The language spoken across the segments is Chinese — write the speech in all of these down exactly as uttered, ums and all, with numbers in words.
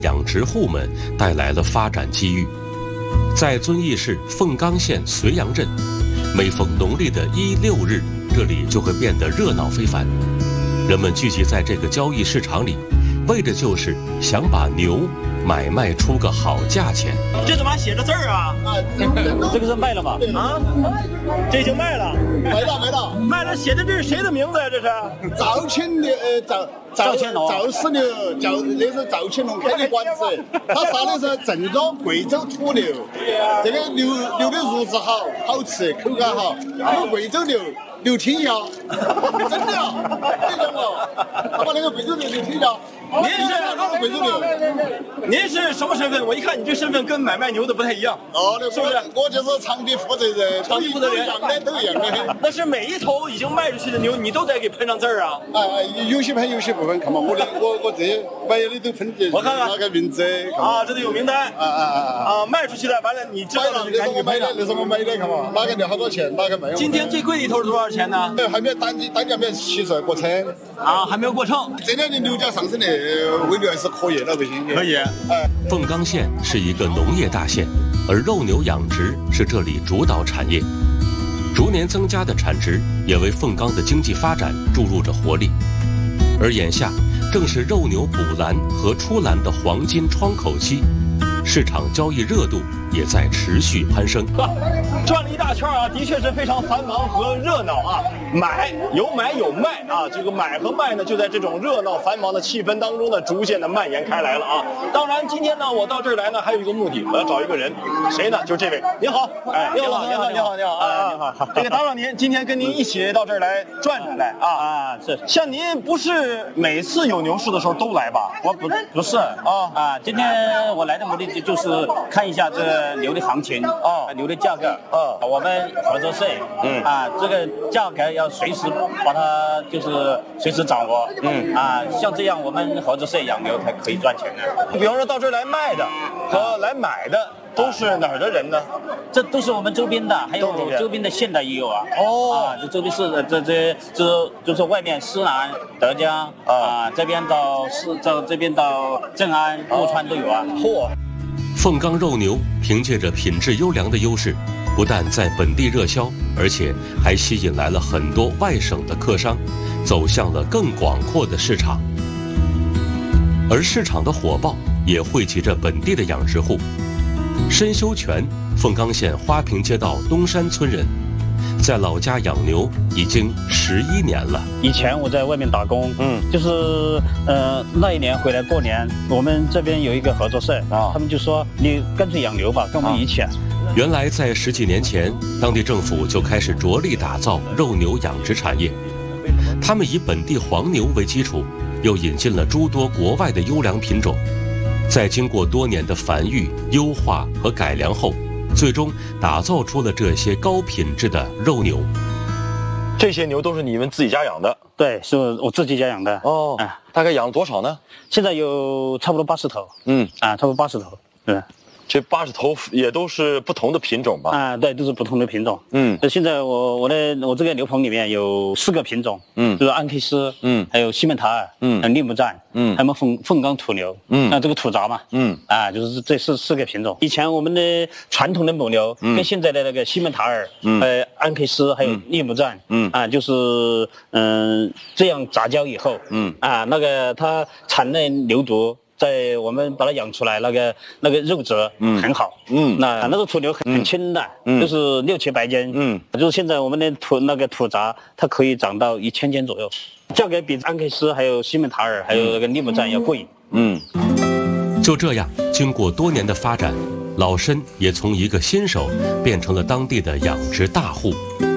养殖户们带来了发展机遇。在遵义市凤冈县绥阳镇，每逢农历的一六日，这里就会变得热闹非凡。人们聚集在这个交易市场里，为的就是想把牛买卖出个好价钱。 这怎么还写着字儿啊？ 啊，这个是卖了吗？ 啊，这已经卖了， 卖了，卖了， 卖了。写的这是谁的名字呀？这是赵青牛，呃，赵赵青龙， 赵氏牛，赵那是赵青龙开的馆子，他杀的是正宗贵州土牛，这个牛牛的肉质好，好吃，口感好，有贵州牛。刘天耀，真的啊！你讲哦，他把那个贵州牛刘天耀， 您是贵州牛， 您是什么身份？我一看你这身份跟买卖牛的不太一样。 哦， 是不是？ 我就是场地负责人， 场地负责人， 一样的都一样的。 那是每一头已经卖出去的牛，你都得给喷上字儿啊？ 啊，有些喷，有些不喷。看嘛，我的我我这买的都喷的， 我看看那个名字啊，这里有名单。 啊啊啊啊！ 啊，卖出去了，完了你知道了， 那是我买的，那是我买的，看嘛，哪个牛好多钱，哪个卖。 今天最贵的一头是多少钱呢？ 还没有单单价没有七十过称啊，还没有过秤。 这两年牛价上升的汇率还是可以了，不行。 可以。 哎， 凤冈县是一个农业大县，而肉牛养殖是这里主导产业，逐年增加的产值也为凤冈的经济发展注入着活力。而眼下正是肉牛补栏和出栏的黄金窗口期，市场交易热度也在持续攀升。 转了一大圈啊，的确是非常繁忙和热闹啊。买有买有卖啊，这个买和卖呢，就在这种热闹繁忙的气氛当中呢，逐渐的蔓延开来了啊。当然，今天呢，我到这儿来呢，还有一个目的，我要找一个人，谁呢？就是这位。您好，哎，你好，你好，你好，你好啊，你好。这个打扰您，今天跟您一起到这儿来转转来啊啊，是。 像您不是每次有牛市的时候都来吧？ 我不不是啊啊，今天我来的目的就是看一下这个牛的行情啊，牛的价格啊，我们合作社嗯啊，这个价格要随时把它就是随时掌握嗯啊，像这样我们合作社养牛才可以赚钱的。 比方说到这儿来卖的和来买的都是哪儿的人呢？ 这都是我们周边的，还有周边的县的也有啊。哦啊，这周边市的这这这就是外面思南、德江啊，这边到市到这边到镇安、陆川都有啊。 嚯！ 凤冈肉牛凭借着品质优良的优势，不但在本地热销，而且还吸引来了很多外省的客商，走向了更广阔的市场。而市场的火爆也汇集着本地的养殖户。申修全，凤冈县花坪街道东山村人，在老家养牛已经十一年了。 以前我在外面打工，嗯，就是呃那一年回来过年，我们这边有一个合作社啊，他们就说你干脆养牛吧，跟我们一起。啊、 原来在十几年前，当地政府就开始着力打造肉牛养殖产业，他们以本地黄牛为基础，又引进了诸多国外的优良品种。在经过多年的繁育、优化和改良后，最终打造出了这些高品质的肉牛。 这些牛都是你们自己家养的？ 对，是我自己家养的。 哦，哎，大概养了多少呢？ 现在有差不多八十头。 嗯， 啊，差不多八十头。对。 这八十头也都是不同的品种吧？ 啊，对，都是不同的品种。 嗯， 现在我我的我这个牛棚里面有四个品种，嗯，就是安 K 斯，嗯，还有西门塔尔，嗯，还有利姆赞，嗯，还有凤凤冈土牛，嗯，那这个土杂嘛，嗯，啊，就是这四四个品种。以前我们的传统的母牛跟现在的那个西门塔尔，嗯，呃，安 K 斯还有利姆赞，嗯，啊，就是嗯、呃、这样杂交以后，嗯，啊，那个它产的牛犊。在我们把它养出来，那个那个肉质很好，嗯，那那个土牛很很轻的，嗯，就是六七百斤，嗯，就是现在我们的土那个土杂，它可以长到一千斤左右，价格比安克斯还有西门塔尔还有那个利姆赞要贵，嗯。 就这样，经过多年的发展，老申也从一个新手变成了当地的养殖大户。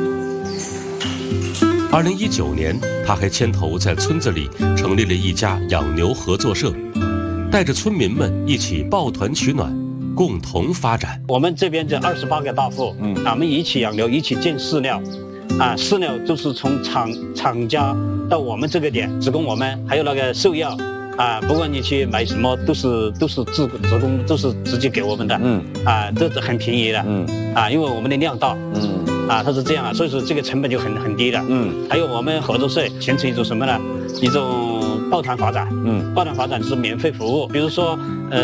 二零一九年，他还牵头在村子里成立了一家养牛合作社。带着村民们一起抱团取暖，共同发展。 我们这边这二十八个大户，嗯，啊，我们一起养牛，一起进饲料，啊，饲料就是从厂厂家到我们这个点，只供我们，还有那个兽药，啊，不管你去买什么，都是都是自自供，都是直接给我们的，嗯，啊，这是很便宜的，嗯，啊，因为我们的量大，嗯，啊，它是这样啊，所以说这个成本就很很低的，嗯，还有我们合作社形成一种什么呢？一种抱团发展。嗯，抱团发展就是免费服务，比如说，呃。